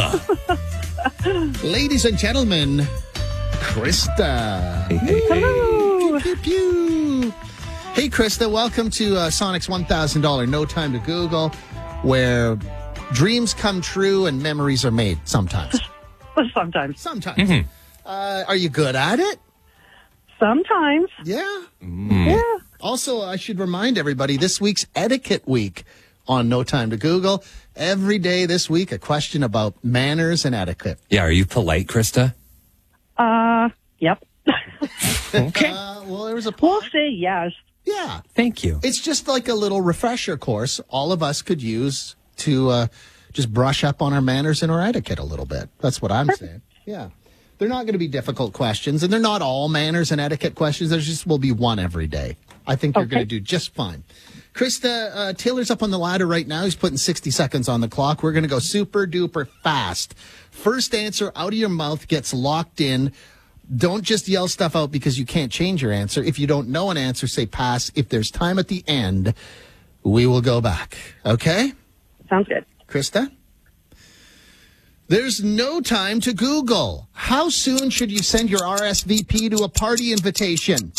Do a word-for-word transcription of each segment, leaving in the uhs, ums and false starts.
Krista. Ladies and gentlemen, Krista. Hey, hey, hey. Hello. Pew, pew, pew. Hey, Krista, welcome to uh, Sonic's one thousand dollars No Time to Google, where dreams come true and memories are made sometimes. Sometimes. Sometimes. Mm-hmm. Uh, are you good at it? Sometimes. Yeah. Mm. Yeah. Also, I should remind everybody, this week's Etiquette Week on No Time to Google. Every day this week, a question about manners and etiquette. Yeah, are you polite, Krista? Uh, yep. Okay. Uh, well, there was a We'll point. say yes. Yeah. Thank you. It's just like a little refresher course all of us could use to uh, just brush up on our manners and our etiquette a little bit. That's what I'm saying. Yeah. They're not going to be difficult questions, and they're not all manners and etiquette questions. There just will be one every day. I think you're Okay. going to do just fine. Krista, uh, Taylor's up on the ladder right now. He's putting sixty seconds on the clock. We're going to go super duper fast. First answer out of your mouth gets locked in. Don't just yell stuff out because you can't change your answer. If you don't know an answer, say pass. If there's time at the end, we will go back. Okay? Sounds good. Krista? There's no time to Google. How soon should you send your R S V P to a party invitation?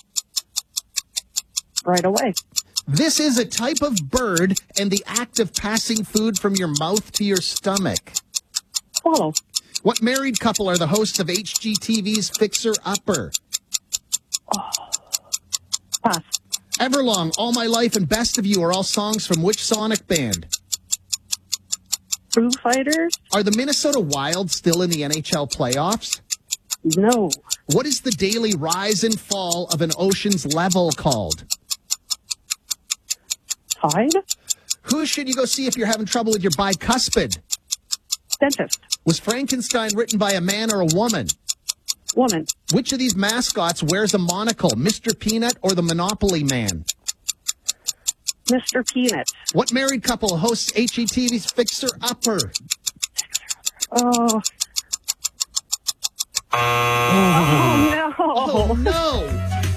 Right away. This is a type of bird and the act of passing food from your mouth to your stomach. Swallow. What married couple are the hosts of H G T V's Fixer Upper? Pass. Everlong, All My Life, and Best of You are all songs from which Sonic band? Foo Fighters? Are the Minnesota Wild still in the N H L playoffs? No. What is the daily rise and fall of an ocean's level called? Tide? Who should you go see if you're having trouble with your bicuspid? Dentist. Was Frankenstein written by a man or a woman? Woman. Which of these mascots wears a monocle, Mister Peanut or the Monopoly Man? Mister Peanut. What married couple hosts H G T V's Fixer Upper? Oh. Oh, Oh, no.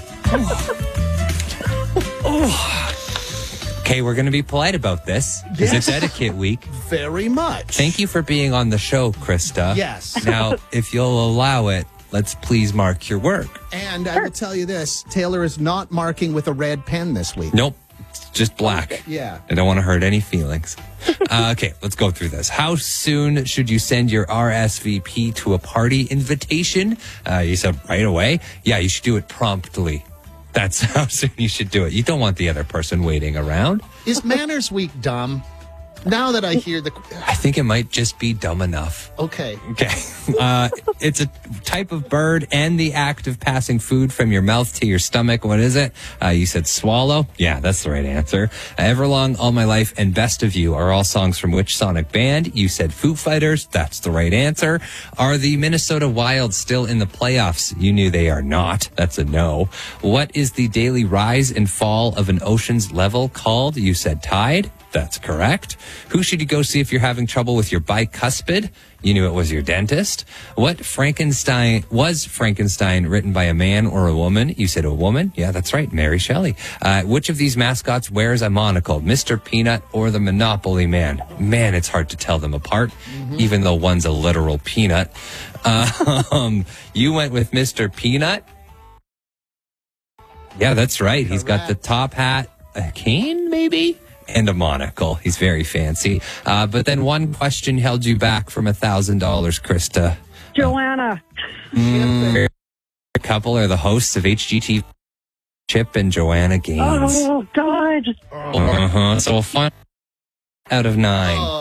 no. Okay, we're going to be polite about this because Yes. it's Etiquette Week. Very much. Thank you for being on the show, Krista. Yes. Now, if you'll allow it, let's please mark your work. And I will tell you this, Taylor is not marking with a red pen this week. Nope, it's just black. Yeah. I don't want to hurt any feelings. uh, okay, let's go through this. How soon should you send your R S V P to a party invitation? Uh, you said right away. Yeah, you should do it promptly. That's how soon you should do it. You don't want the other person waiting around. Is Manners Week dumb? Now that I hear the... I think it might just be dumb enough. Okay. Okay. Uh, it's a type of bird and the act of passing food from your mouth to your stomach. What is it? Uh, you said swallow. Yeah, that's the right answer. Uh, Everlong, All My Life, and Best of You are all songs from which Sonic band? You said Foo Fighters. That's the right answer. Are the Minnesota Wild still in the playoffs? You knew they are not. That's a no. What is the daily rise and fall of an ocean's level called? You said tide. That's correct. Who should you go see if you're having trouble with your bicuspid? You knew it was your dentist. What Frankenstein was Frankenstein written by a man or a woman? You said a woman. Yeah, that's right. Mary Shelley. Uh, which of these mascots wears a monocle? Mister Peanut or the Monopoly Man? Man, it's hard to tell them apart, mm-hmm. even though one's a literal peanut. Uh, um, you went with Mister Peanut. Yeah, that's right. He's got the top hat, a cane maybe? And a monocle. He's very fancy. Uh, but then one question held you back from a thousand dollars, Krista. Joanna. Mm, a couple are the hosts of H G T Chip and Joanna Gaines. Oh, God. Uh-huh. So we'll find out of nine.